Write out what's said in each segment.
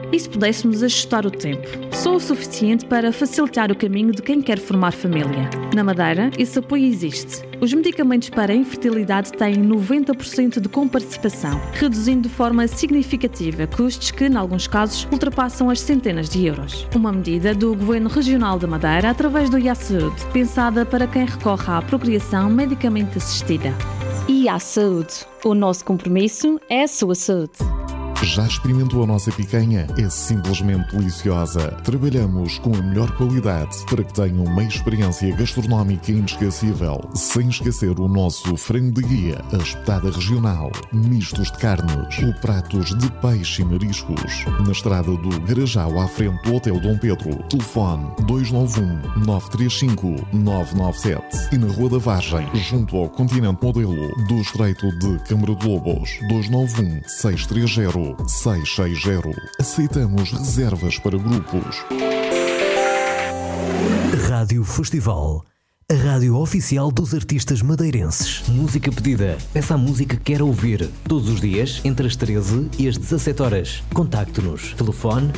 E se pudéssemos ajustar o tempo? Só o suficiente para facilitar o caminho de quem quer formar família. Na Madeira, esse apoio existe. Os medicamentos para a infertilidade têm 90% de comparticipação, reduzindo de forma significativa custos que, em alguns casos, ultrapassam as centenas de euros. Uma medida do Governo Regional da Madeira através do IA-Saúde, pensada para quem recorre à procriação medicamente assistida. IA-Saúde. O nosso compromisso é a sua saúde. Já experimentou a nossa picanha? É simplesmente deliciosa. Trabalhamos com a melhor qualidade para que tenham uma experiência gastronómica inesquecível. Sem esquecer o nosso frango de guia, a espetada regional, mistos de carnes, ou pratos de peixe e mariscos. Na estrada do Garajal, à frente do Hotel Dom Pedro. Telefone 291-935-997. E na Rua da Vargem, junto ao Continente Modelo, do Estreito de Câmara de Lobos. 291-630-660. Aceitamos reservas para grupos. Rádio Festival. A rádio oficial dos artistas madeirenses. Música pedida. Peça a música que quer ouvir. Todos os dias, entre as 13 e as 17 horas. Contacte-nos. Telefone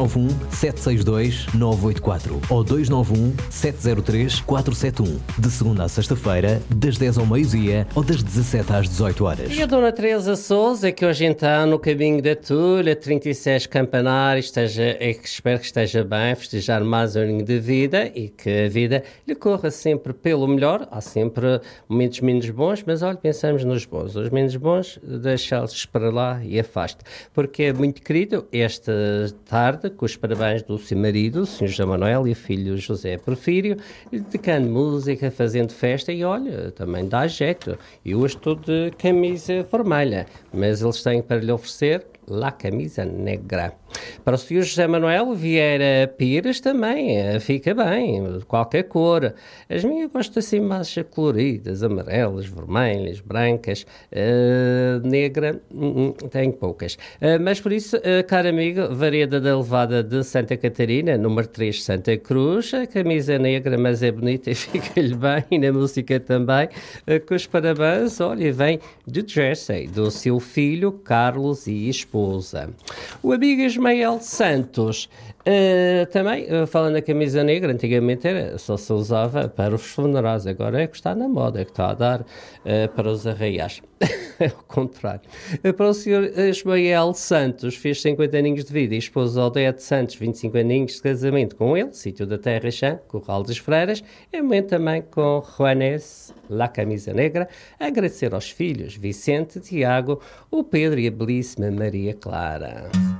291-762-984 ou 291-703-471. De segunda a sexta-feira, das 10 ao meio-dia ou das 17 às 18 horas. E a Dona Teresa Sousa, que hoje está no caminho da Tulha, 36 Campanar, espero que esteja bem, festejar mais um aninho de vida e que a vida lhe corra sempre pelo melhor. Há sempre momentos menos bons, mas olha, pensamos nos bons. Os menos bons, deixá-los para lá e afaste. Porque é muito querido esta tarde, com os parabéns do seu marido, o Sr. José Manuel, e o filho José Porfírio, dedicando música, fazendo festa e olha, também dá jeito. Eu hoje estou de camisa vermelha, mas eles têm para lhe oferecer La Camisa Negra. Para o Sr. José Manuel Vieira Pires também fica bem, de qualquer cor. As minhas gostam assim mais coloridas, amarelas, vermelhas, brancas, negra, tenho poucas. Mas por isso, caro amigo, Vareda da Levada de Santa Catarina, número 3, Santa Cruz, a camisa negra, mas é bonita e fica-lhe bem, e na música também, com os parabéns, olha, vem de Jersey, do seu filho Carlos e esposa. O amigo Ismael Santos, também, falando da camisa negra, antigamente só se usava para os funerais, agora é que está na moda, é que está a dar para os arraiais. É o contrário. Para o Sr. Ismael Santos, fez 50 aninhos de vida, e esposa Odete Santos, 25 aninhos de casamento com ele, sítio da Terra Chã, Corral das Freiras, é momento também com Juanes, La Camisa Negra, agradecer aos filhos Vicente, Tiago, o Pedro e a belíssima Maria Clara.